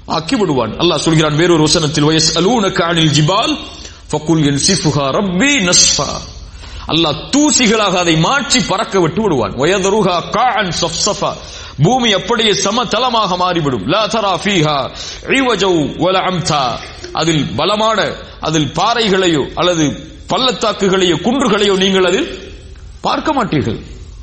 ஆக்கி விடுவான். அல்லாஹ் சொல்கிறான் வேறொரு வசனத்தில் வயஸ்அலூனக அனில் ஜிபால் ஃபகுல் யன்சிஃபுஹா ரப்பி நஸ்ஃபா. அல்லாஹ் தூசிகளாக அதை மாற்றி பறக்க விட்டு விடுவான். வயதருஹா காஅன் ஸஃப்ஸஃபா, பூமி அப்படியே சமதளமாக மாறிவிடும். லா தரா ஃபீஹா இவஜௌ வல அம்தா, அதில் பலமான அதில் பாறைகளையோ அல்லது பள்ளத்தாக்குகளையோ குன்றுகளையோ நீங்கள் அதில் பார்க்க மாட்டீர்கள்.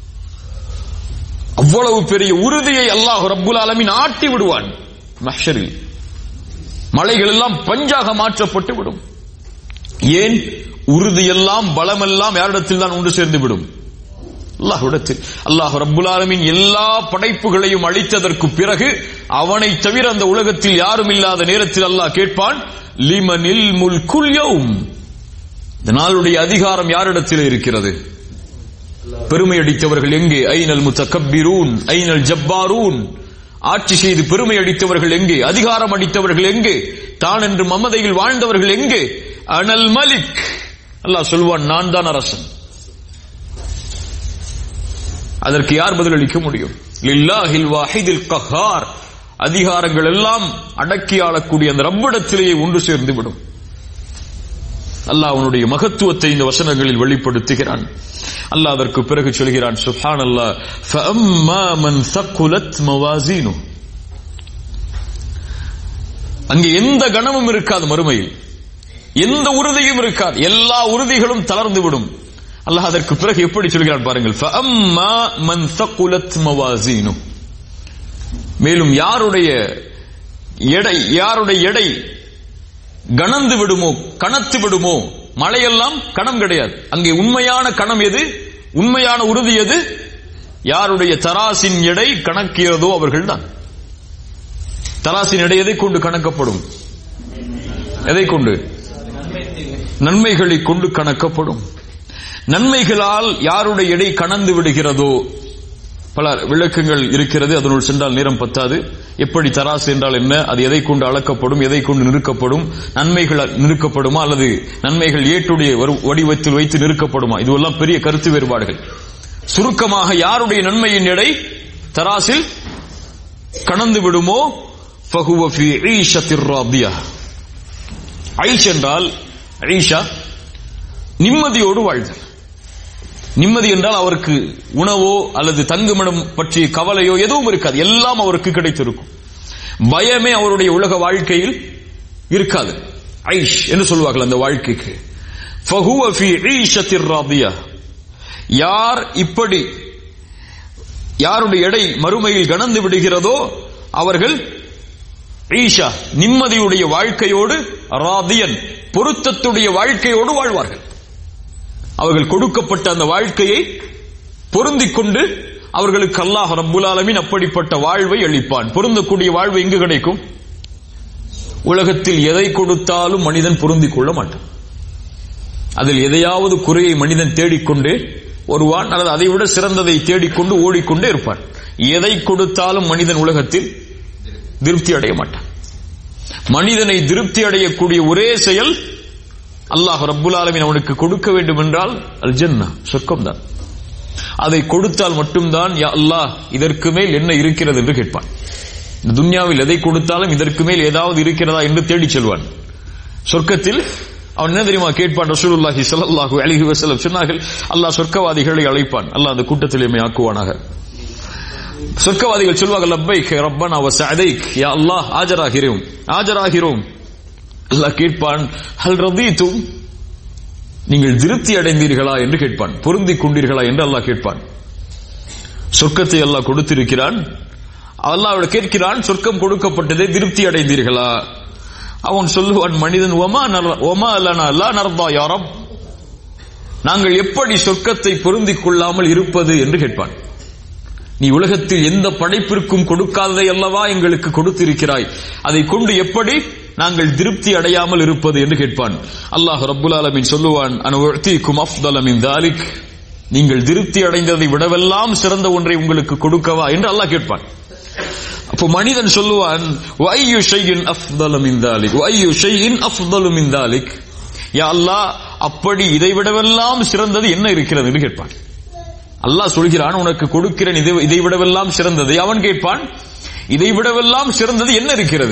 அவ்வளவு பெரிய உறுதியை அல்லாஹ் ரப்புல் ஆலமீன் ஆட்டி விடுவான். மஹ்ஷரில் மலைகள் எல்லாம் பஞ்சாக மாற்றப்பட்டு விடும். ஏன்? உறுதியெல்லாம் பலமெல்லாம் யாரிடத்தில் தான் ஒன்று சேர்ந்து விடும்? அல்லாஹ்விடத்தில். அல்லாஹ் ரப்புல் ஆலமீன் எல்லா படைப்புகளையும் அழித்ததற்கு பிறகு அவனை தவிர அந்த உலகத்தில் யாரும் இல்லாத நேரத்தில் அல்லாஹ் கேட்பான், லிமனில் முல்குல் யௌம், இந்த நாளுடைய அதிகாரம் யாரிடத்தில் இருக்கிறது? பெருமை அடித்தவர்கள் எங்கே? ஐனல் முத்தகப்பிரூன் ஐனல் ஜப்பாரூன், ஆட்சி செய்து பெருமை அடித்தவர்கள் எங்கே? அதிகாரம் அடித்தவர்கள் எங்கே? தான் என்று மமதையில் வாழ்ந்தவர்கள் எங்கே? அனல் மலிக், அல்லாஹ் சொல்வான் நான் தான் அரசன். அதற்கு யார் பதிலளிக்க முடியும்? லில்லாஹில் வாஹிதில் கஹார், அதிகாரங்கள் எல்லாம் அடக்கி ஆளக்கூடிய அந்த ரப்பிடத்திலேயே ஒன்று சேர்ந்து விடும். அல்லாஹ் அவனுடைய மகத்துவத்தை இந்த வசனங்களில் வெளிப்படுத்துகிறான். அல்லாஹ் அதற்கு பிறகு சொல்கிறான், சுப்ஹானல்லாஹ், ஃபஅம்மா மன் ஸகுலத் மவாஸீனு, அங்கே எந்த கணமும் இருக்காது, மறுமையில் எந்த உறுதியும் இருக்காது, எல்லா உறுதிகளும் தளர்ந்து விடும். அல்லாஹ் அதற்கு பிறகு எப்படி சொல்கிறான் பாருங்கள், ஃபஅம்மா மன் ஸகுலத் மவாஸீனு, மேலும் யாருடைய எடை கணந்து விடுமோ, கணத்து விடுமோ, மழையெல்லாம் கணம் கிடையாது. அங்கே உண்மையான கணம் எது? உண்மையான உறுதி எது? யாருடைய தராசின் எடை கணக்கிறதோ அவர்கள்தான். தராசின் எடை எதை கொண்டு கணக்கப்படும்? எதை கொண்டு? நன்மைகளை கொண்டு கணக்கப்படும். நன்மைகளால் யாருடைய எடை கணந்து விடுகிறதோ, பல விளக்கங்கள் இருக்கிறது, அதனுள் சென்றால் நேரம் பத்தாது. எப்படி தராசு என்றால் என்ன, அது எதை கொண்டு அளக்கப்படும், எதை கொண்டு நிறுக்கப்படும், நன்மைகள் நிறுக்கப்படுமா அல்லது நன்மைகள் ஏற்றுடைய வடிவத்தில் வைத்து நிறுக்கப்படுமா, இதுவெல்லாம் பெரிய கருத்து வேறுபாடுகள். சுருக்கமாக யாருடைய நன்மையின் எடை தராசில் கணந்து விடுமோ ஃபஹுவ ஃபீ ஈஷத்திர் ராதியா. ஐஷ் என்றால் ஈஷா நிம்மதியோடு வாழ்தல். நிம்மதி என்றால் அவருக்கு உணவோ அல்லது தங்குமிடம் பற்றிய கவலையோ எதுவும் இருக்காது, எல்லாம் அவருக்கு கிடைத்திருக்கும். பயமே அவருடைய உலக வாழ்க்கையில் இருக்காது. ஐஷ் என்று சொல்வார்கள் அந்த வாழ்க்கைக்கு. ஃபஹுவ ஃபீ ஈஷத்திர் ராதியா. யார் இப்படி யாருடைய எடை மறுமையில் கணந்து விடுகிறதோ அவர்கள் ஈஷா நிம்மதியுடைய வாழ்க்கையோடு, ராதியன் பொருத்தத்துடைய வாழ்க்கையோடு வாழ்வார்கள். அவர்கள் கொடுக்கப்பட்ட அந்த வாழ்க்கையை பொருந்திக் கொண்டு அவர்களுக்கு அல்லாஹ் ரப்புல் ஆலமீன் அப்படிப்பட்ட வாழ்வை அளிப்பான். பொருந்தக்கூடிய வாழ்வு எங்கு கிடைக்கும்? உலகத்தில் எதை கொடுத்தாலும் மனிதன் பொருந்திக் கொள்ள மாட்டான். அதில் எதையாவது குறையை மனிதன் தேடிக்கொண்டே வருவான், அல்லது அதை விட சிறந்ததை தேடிக்கொண்டு ஓடிக்கொண்டே இருப்பான். எதை கொடுத்தாலும் மனிதன் உலகத்தில் திருப்தி அடைய மாட்டான். மனிதனை திருப்தி அடையக்கூடிய ஒரே செயல் அல்லாஹ் ரப்புல் ஆலமீன் அவனுக்கு கொடுக்க வேண்டும் என்றால் அல் ஜன்னா, சொர்க்கம் தான். அதை கொடுத்தால் மட்டும்தான் யா அல்லாஹ் இதற்கு மேல் என்ன இருக்கிறது என்று கேட்பான். இந்த துன்யாவில் எதை கொடுத்தாலும் இதற்கு மேல் ஏதாவது இருக்கிறதா என்று தேடி செல்வான். சொர்க்கத்தில் அவன் என்ன தெரியுமா கேட்பான்? ரசூலுல்லாஹி ஸல்லல்லாஹு அலைஹி வஸல்லம் சொன்னார்கள், அல்லாஹ் சொர்க்கவாதிகளை அழைப்பான். அல்லாஹ் அந்த கூட்டத்தில் எம்மை ஆக்குவானாக. சொர்க்கவாதிகள் சொல்வார்கள், லப்பைக் ரப்பனா வ சஅதைக், யா அல்லாஹ் ஆஜராகிறோம். அல்லாஹ் கேட்பான், ஹல் ரதீதும், நீங்கள் திருப்தி அடைந்தீர்களா என்று கேட்பான். பொருந்திக் கொண்டீர்களா என்று அல்லாஹ் கேட்பான். சொர்க்கத்தை அல்லாஹ் கொடுத்திருக்கிறான். அல்லாஹ் கேட்கிறான், சொர்க்கம் கொடுக்கப்பட்டதை திருப்தி அடைந்தீர்களா? அவன் சொல்லுவான், மனிதன் ஒமா லனா லா நர்தா யா ரப், நாங்கள் எப்படி சொர்க்கத்தை பொருந்திக் கொள்ளாமல் இருப்பது என்று கேட்பான். நீ உலகத்தில் எந்த படைப்பிற்கும் கொடுக்காததை அல்லவா எங்களுக்கு கொடுத்திருக்கிறாய், அதை கொண்டு எப்படி நாங்கள் திருப்தி அடையாமல் இருப்பது என்று கேட்பான். அல்லாஹ் ரப்புல் ஆலமீன் சொல்லுவான், அன உஅதீகும் அஃதல மின் தாலிக், நீங்கள் திருப்தி அடைந்ததை விடவெல்லாம் சிறந்த ஒன்றை உங்களுக்கு கொடுக்கவா என்று அல்லாஹ் கேட்பான். அப்போ மனிதன் சொல்லுவான், வஅய்யு ஷைஇன் அஃதல மின் தாலிக், வஅய்யு ஷைஇன் அஃதலு மின் தாலிக், யா அல்லாஹ் அப்படி இதை விடவெல்லாம் சிறந்தது என்ன இருக்கிறது என்று கேட்பான். அல்லாஹ் சொல்கிறான், உனக்கு கொடுக்கிறேன் இதை விடவெல்லாம் சிறந்தது. அவன் கேட்பான், இதை விடவெல்லாம் சிறந்தது என்ன இருக்கிறது?